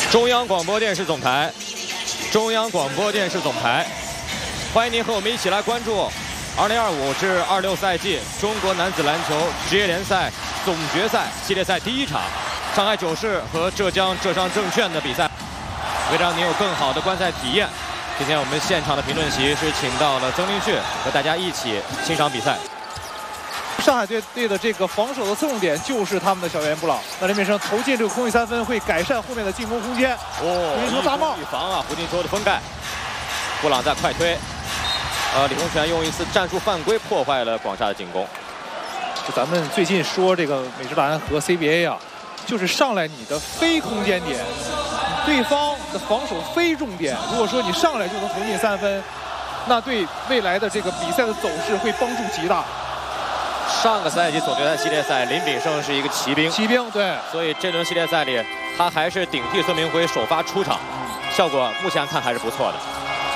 中央广播电视总台，中央广播电视总台，欢迎您和我们一起来关注2025至26赛季中国男子篮球职业联赛总决赛系列赛第1场，上海九市和浙江浙商证券的比赛。为了让您有更好的观赛体验，今天我们现场的评论席是请到了曾明旭，和大家一起欣赏比赛。 上海队的这个防守的侧重点就是他们的小袁布朗。那林美生投进这个空位3分，会改善后面的进攻空间。胡金秋大帽预防啊，胡金秋的封盖。布朗在快推，李洪权用一次战术犯规破坏了广厦的进攻。 咱们最近说这个美职篮和 CBA 啊，就是上来你的非空间点，对方的防守非重点。如果说你上来就能投进3分，那对未来的这个比赛的走势会帮助极大。 上个赛季总决赛系列赛，林炳胜是一个骑兵， 对， 所以这轮系列赛里，他还是顶替孙明辉首发出场，效果目前看还是不错的。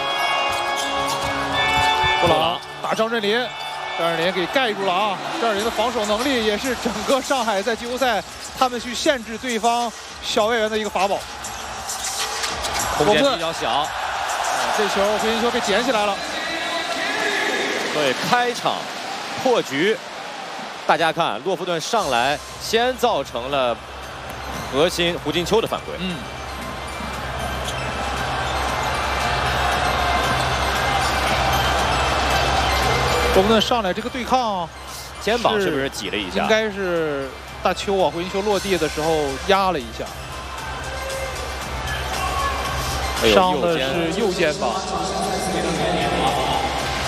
布朗打张镇麟，张镇麟给盖住了啊！张镇麟的防守能力也是整个上海在季后赛他们去限制对方小外援的一个法宝。 空间比较小， 这球胡金秋被捡起来了。 所以开场破局。 大家看，洛夫顿上来先造成了核心胡金秋的犯规。 洛夫顿上来这个对抗， 肩膀是不是挤了一下？ 应该是大邱啊，胡金秋落地的时候压了一下，伤的是右肩膀。